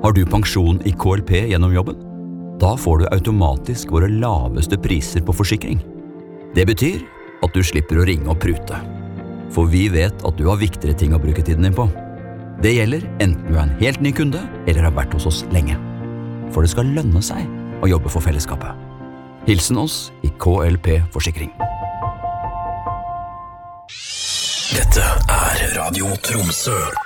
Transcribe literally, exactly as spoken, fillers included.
Har du pensjon i K L P gjennom jobben? Da får du automatisk våre laveste priser på forsikring. Det betyr at du slipper å ringe og prute. For vi vet at du har viktigere ting å bruke tiden din på. Det gjelder enten du er en helt ny kunde eller har vært hos oss lenge. For det skal lønne seg å jobbe for fellesskapet. Hilsen oss i K L P Forsikring. Dette er Radio Tromsø.